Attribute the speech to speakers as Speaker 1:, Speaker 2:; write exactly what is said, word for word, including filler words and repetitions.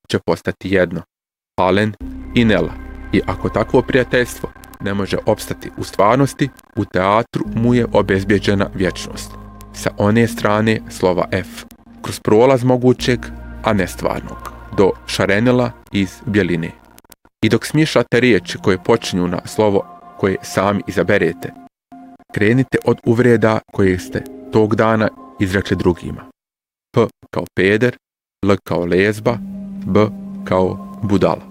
Speaker 1: će postati jedno, Palen i Nela. I ako takvo prijateljstvo ne može opstati u stvarnosti, u teatru mu je obezbjeđena vječnost. Sa one strane slova F, kroz prolaz mogućeg, a ne stvarnog, do šarenila iz bjeline. I dok smiješate riječi koje počinju na slovo koje sami izaberete, krenite od uvreda koje ste tog dana izrekli drugima. P kao peder, L kao lezba, B kao budala.